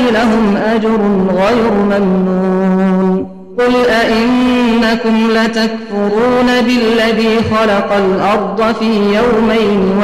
لهم أجر غير ممنون قل أئنكم لتكفرون بالذي خلق الأرض في يومين